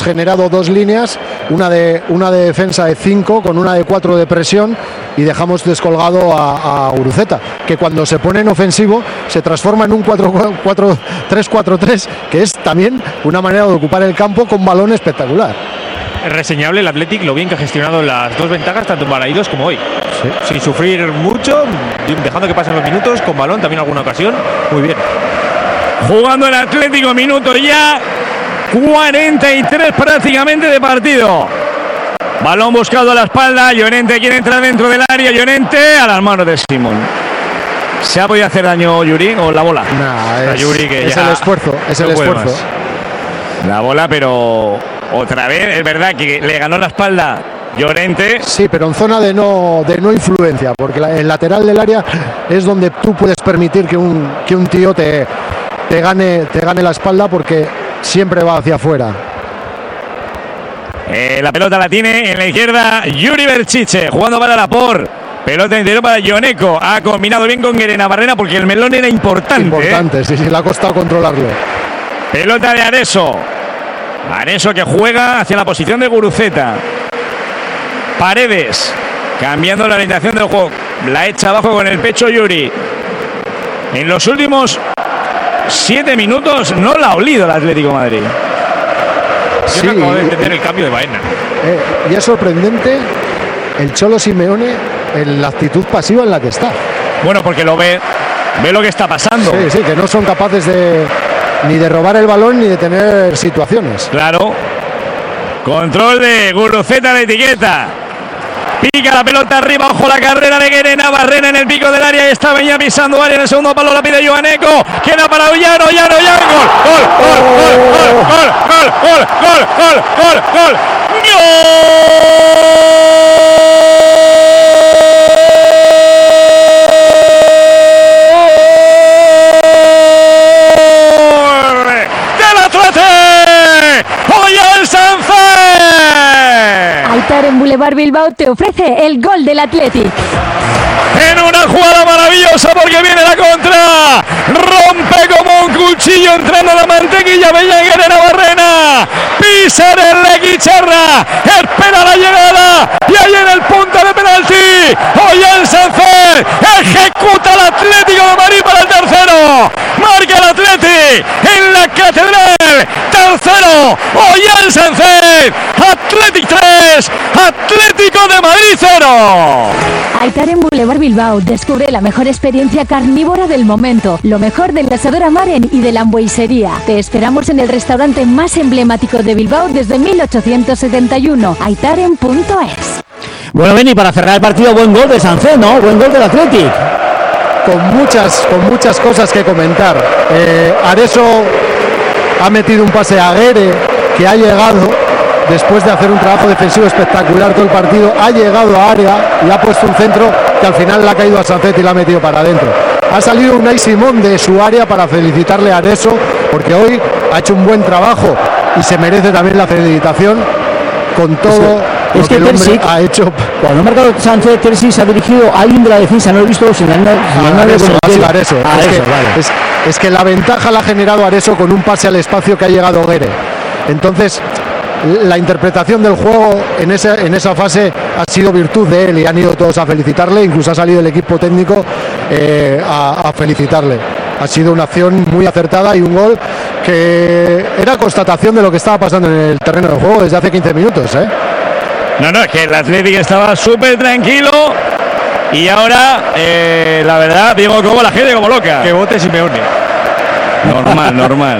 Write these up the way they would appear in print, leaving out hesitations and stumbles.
hemos generado dos líneas, una de defensa de 5 con una de 4 de presión, y dejamos descolgado a Guruceta, que cuando se pone en ofensivo se transforma en un 3-4-3, que es también una manera de ocupar el campo con balón espectacular. Es reseñable el Athletic, lo bien que ha gestionado las dos ventajas, tanto en Balaidos como hoy. Sí. Sin sufrir mucho, dejando que pasen los minutos, con balón también en alguna ocasión. Muy bien. Jugando el Atlético, minuto ya 43 prácticamente de partido. Balón buscado a la espalda, Llorente quiere entrar dentro del área, Llorente a las manos de Simón. ¿Se ha podido hacer daño Yuri o la bola? Nah, Yuri, que es ya el esfuerzo, es el esfuerzo. Más. La bola, pero otra vez, es verdad que le ganó la espalda Llorente. Sí, pero en zona de no influencia, porque el lateral del área es donde tú puedes permitir que un tío te gane la espalda, porque siempre va hacia afuera. La pelota la tiene en la izquierda Yuri Berchiche, jugando para Laporte. Pelota interior para Ioneco. Ha combinado bien con Guerena Barrena, porque el melón era importante. Importante, sí, le ha costado controlarlo. Pelota de Areso. Areso que juega hacia la posición de Guruceta. Paredes, cambiando la orientación del juego. La echa abajo con el pecho Yuri. En los últimos 7 minutos no la ha olido el Atlético de Madrid. Yo no acabo de entender el cambio de Baena. Y es sorprendente el Cholo Simeone en la actitud pasiva en la que está. Bueno, porque lo ve lo que está pasando. Sí, que no son capaces ni de robar el balón ni de tener situaciones. Claro. Control de Guruceta de etiqueta. Pica la pelota arriba, ojo la carrera de Guerena Barrena en el pico del área, y está Beña pisando área en el segundo palo, la pide Ioaneco, queda para Llano, gol. Aitar en Boulevard Bilbao te ofrece el gol del Athletic. En una jugada maravillosa, porque viene la contra. Rompe como un cuchillo entrando la mantequilla Bella Guerena Barrena. Pisa en la guicharra. Espera la llegada. Y ahí en el punto de penalti, Ollán Sánchez ejecuta el Atlético de Madrid para el tercero. Marca el Athletic en la Catedral. Tercero, Ollán Sánchez. Athletic 3, Atlético de Madrid 0. Aitar en Boulevard Bilbao descubre la mejor experiencia carnívora del momento, lo mejor del asador Amaren y de la hamburguesería. Te esperamos en el restaurante más emblemático de Bilbao desde 1871, aitaren.es. Bueno, Beni, para cerrar el partido, buen gol de Sánchez, ¿no? Buen gol del Athletic. Con muchas cosas que comentar. Areso ha metido un pase a Guere, que ha llegado después de hacer un trabajo defensivo espectacular todo el partido, ha llegado a área y ha puesto un centro que al final le ha caído a Sánchez y la ha metido para adentro. Ha salido Unai Simón de su área para felicitarle a Areso, porque hoy ha hecho un buen trabajo y se merece también la felicitación con todo lo que el hombre ha hecho. Cuando ha marcado Sánchez, Terzi se ha dirigido a alguien de la defensa, no lo he visto señalando Areso. Es que la ventaja la ha generado Areso con un pase al espacio que ha llegado Guere. Entonces, la interpretación del juego en esa fase ha sido virtud de él y han ido todos a felicitarle, incluso ha salido el equipo técnico a felicitarle. Ha sido una acción muy acertada y un gol que era constatación de lo que estaba pasando en el terreno del juego desde hace 15 minutos. No, es que el Atlético estaba súper tranquilo y ahora, la verdad, digo, como la gente como loca. Que vote Simeone. Normal.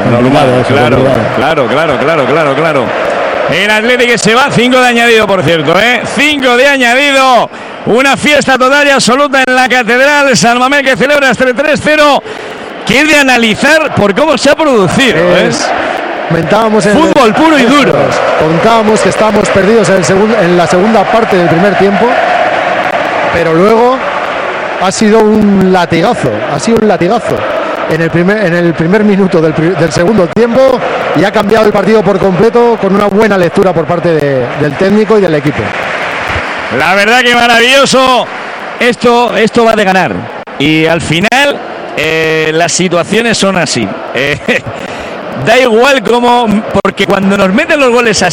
Claro. El Atlético se va, 5 de añadido, por cierto, 5 de añadido. Una fiesta total y absoluta en la Catedral de San Mamés, que celebra hasta el 3-0. Que es de analizar por cómo se ha producido. Comentábamos fútbol puro y duro. Contábamos que estábamos perdidos en la segunda parte del primer tiempo, pero luego ha sido un latigazo. En el primer minuto del segundo tiempo, y ha cambiado el partido por completo con una buena lectura por parte del técnico y del equipo. La verdad que maravilloso. Esto va de ganar. Y al final las situaciones son así. Da igual cómo, porque cuando nos meten los goles así,